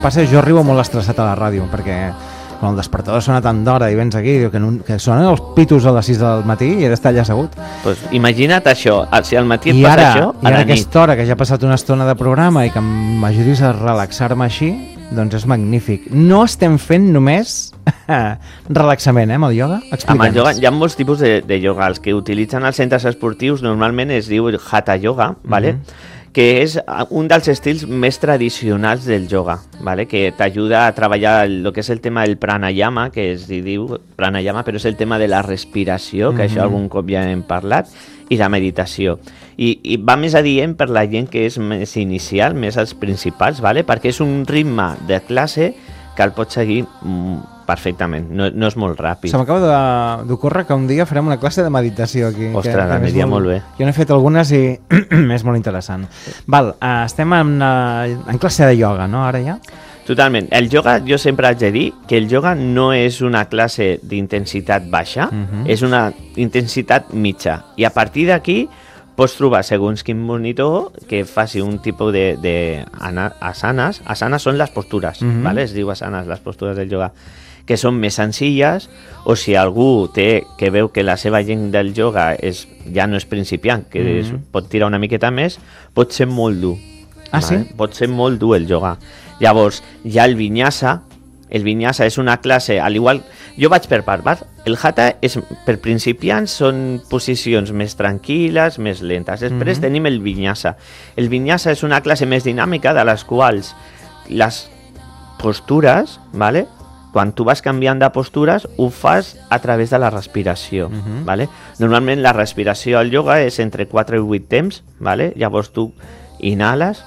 Passa, jo arribo molt estressat a la ràdio, perquè quan el despertador sona tant d'hora i vens aquí, que sonen els pitos a les 6 del matí i he d'estar allà assegut. Pues imagina't això, si al matí et passa això, a la nit. I ara aquesta hora que ja ha passat una estona de programa i que m'ajudis a relaxar-me així, doncs és magnífic. No estem fent només relaxament, amb el ioga? Amb el ioga, hi ha molts tipus de ioga. Els que utilitzen els centres esportius normalment es diu Hatha Yoga, ¿vale? Que és un dels estils més tradicionals del yoga, ¿vale? Que t'ajuda a treballar el que és el tema del pranayama, que es diu pranayama, però és el tema de la respiració, que això algun cop ja hem parlat, i la meditació. I va més adient per la gent que és més inicial, més els principals, ¿vale? Perquè és un ritme de classe que el pots seguir perfectament, no és molt ràpid. Se m'acaba d'ocórrer que un dia farem una classe de meditació aquí. Ostres, aniria molt bé. Jo n'he fet algunes i és molt interessant. Val, estem en classe de ioga, no, ara ja? Totalment. El yoga, jo sempre haig de dir que el yoga no és una classe d'intensitat baixa, és una intensitat mitja. I a partir d'aquí pots trobar, segons quin monitor, que faci un tipus de asanes. Asanes són les postures, ¿vale? Es diu asanes, les postures del yoga, que són més senzilles, o si algú que veu que la seva gent del yoga ja no és principiant, que pot tirar una miqueta més, pot ser molt dur. Ah, sí? Pot ser molt dur el yoga. Llavors, hi ha el vinyasa. El vinyasa és una classe, al igual... Jo vaig per part. El hatha per principiants són posicions més tranquil·les, més lentes. Després tenim el vinyasa. El vinyasa és una classe més dinàmica, de les quals les postures, ¿vale? Quan tu vas canviant de postures, ho fas a través de la respiració, ¿vale? Normalment la respiració al yoga és entre 4 i 8 temps, ¿vale? Llavors tu inhales,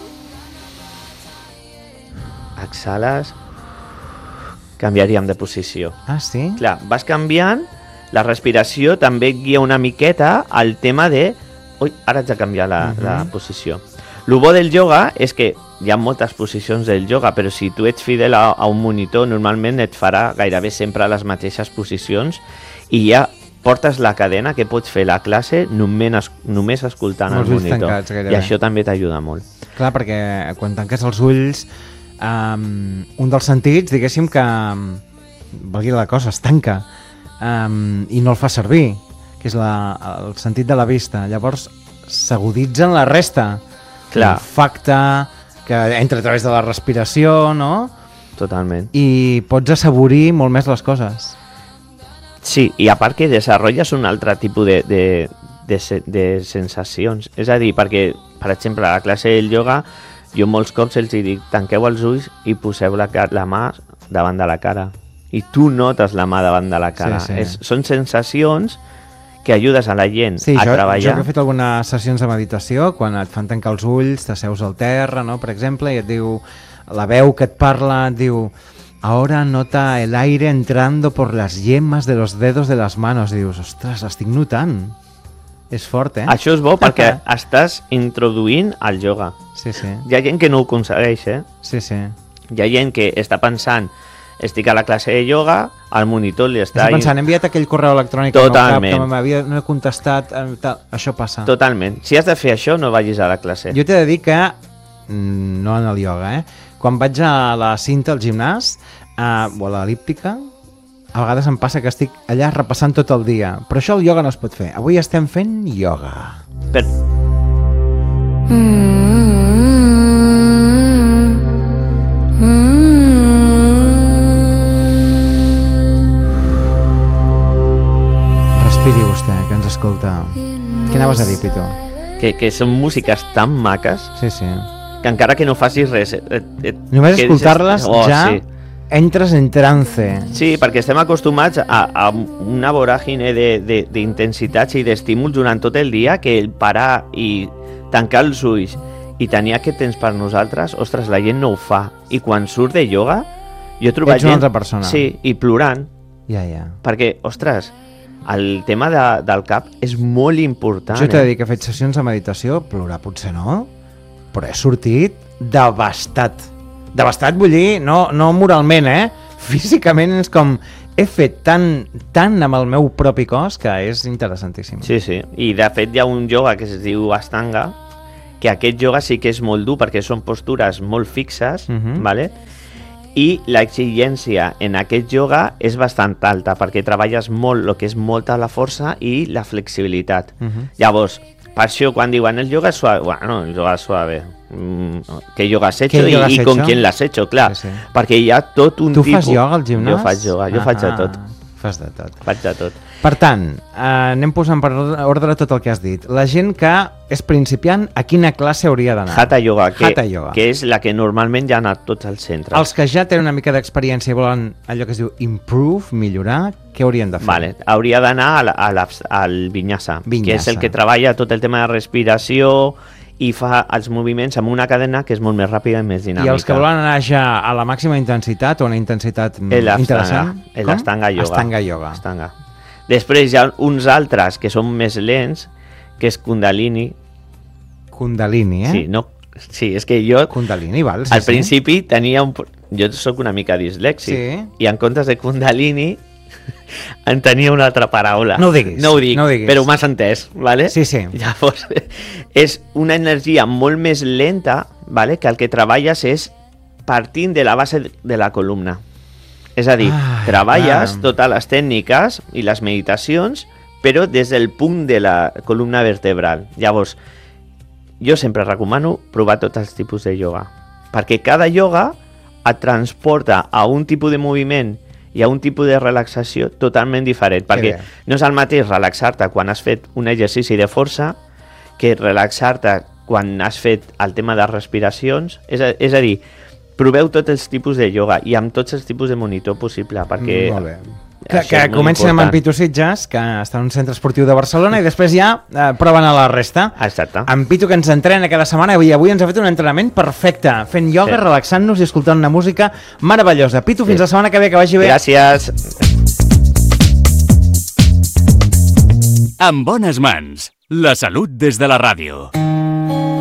exhales, canviaríem de posició. Ah, sí? Clar, vas canviant, la respiració també et guia una miqueta al tema de... Ui, ara haig de canviar la posició. El bo del yoga és que hi ha moltes posicions del yoga, però si tu ets fidel a un monitor, normalment et farà gairebé sempre les mateixes posicions i ja portes la cadena que pots fer la classe només escoltant el monitor. I això també t'ajuda molt. Clar, perquè quan tanques els ulls, un dels sentits, diguéssim que valgui la cosa, es tanca i no el fa servir, que és el sentit de la vista. Llavors s'aguditzen la resta. L'olfacte, que entra a través de la respiració, no? Totalment. I pots assaborir molt més les coses. Sí, i a part que desenvolupes un altre tipus de sensacions. És a dir, perquè, per exemple, a la classe del yoga, jo molts cops els dic, tanqueu els ulls i poseu la mà davant de la cara. I tu notes la mà davant de la cara. Són sensacions que ajudes a la gent a treballar. Jo he fet algunes sessions de meditació, quan et fan tancar els ulls, t'asseus al terra, no? Per exemple, i et diu, la veu que et parla et diu, ahora nota el aire entrando por las yemas de los dedos de las manos. I dius, ostres, l'estic notant. És fort, eh? Això és bo perquè estàs introduint el yoga. Sí. Hi ha gent que no ho aconsegueix, eh? Sí. Hi ha gent que està pensant, estic a la classe de yoga, al monitor li està... Està pensant, he enviat aquell correu electrònic Totalment. Que no he contestat, això passa. Totalment. Si has de fer això, no vagis a la classe. Jo t'he de dir que, no en el yoga, quan vaig a la cinta, al gimnàs, o a l'elíptica, a vegades em passa que estic allà repassant tot el dia. Però això el yoga no es pot fer. Avui estem fent yoga. Respiri vostè, que ens escolta. Què anaves a dir, Pito? Que són músiques tan maques sí. que encara que no facis res... Només escoltar-les entres en trance. Sí, perquè estem acostumats a una voràgine d'intensitats i d'estímuls durant tot el dia, que el parar i tancar els ulls i tenir aquest temps per nosaltres, ostres, la gent no ho fa. I quan surt de yoga, jo he trobat gent... Ets una altra persona. Sí, i plorant. Ja. Perquè, ostres, el tema del cap és molt important. Jo t'he de dir que he fet sessions de meditació, plorar potser no, però he sortit devastat. Devastat vull dir, no moralment, físicament és com... He fet tant amb el meu propi cos que és interessantíssim. Sí. I de fet hi ha un yoga que es diu Astanga, que aquest ioga sí que és molt dur perquè són postures molt fixes, Mhm. ¿vale? I l'exigència en aquest ioga és bastant alta perquè treballes molt el que és molta la força i la flexibilitat. Llavors, per això quan diuen el yoga és suave, bueno, el yoga és suave. ¿Qué yoga has hecho y con quién l'has hecho? Clar, Sí. perquè hi ha tot un Tu tipus... fas ioga al gimnàs? Jo faig ioga, jo faig de tot. Fas de tot. Faig de tot. Per tant, anem posant per ordre tot el que has dit. La gent que és principiant, a quina classe hauria d'anar? Hatha yoga, Hatha yoga. que és la que normalment ja ha anat tots els centres. Els que ja tenen una mica d'experiència i volen allò que es diu improve, millorar, què haurien de fer? Vale, hauria d'anar al vinyasa, que és Vinyasa. el que treballa tot el tema de respiració i fa els moviments amb una cadena que és molt més ràpida i més dinàmica. I els que volen anar ja a la màxima intensitat o a una intensitat interessant? L'Astanga yoga. Astanga yoga. Astanga. Després hi ha uns altres que són més lents, que és Kundalini. Kundalini, eh? Sí, és que jo Kundalini, val? Sí, al principi tenia un... Jo sóc una mica dislèxic Sí. i en comptes de Kundalini en tenia una altra paraula. No ho diguis, No ho dic, no ho diguis. però m'has entès, ¿vale? Sí, sí. Llavors, és una energia molt més lenta, ¿vale? Que el que treballes és partint de la base de la columna. És a dir, treballes clar. totes les tècniques i les meditacions, però des del punt de la columna vertebral. Llavors, jo sempre recomano provar tots els tipus de ioga, perquè cada ioga et transporta a un tipus de moviment i a un tipus de relaxació totalment diferent, perquè bé. no és el mateix relaxar-te quan has fet un exercici de força que relaxar-te quan has fet el tema de respiracions. És a dir, proveu tots els tipus de ioga i amb tots els tipus de monitor possible, perquè... Molt bé. això Que és molt comencin amb en important. Pitu Sitges, que està en un centre esportiu de Barcelona, i després ja proven a la resta. Exacte. En Pitu, que ens entrena cada setmana, i avui ens ha fet un entrenament perfecte, fent ioga, Sí. relaxant-nos i escoltant una música meravellosa. Pitu, fins Sí. la setmana que ve, que vagi bé. Gràcies. En bones mans, la salut des de la ràdio.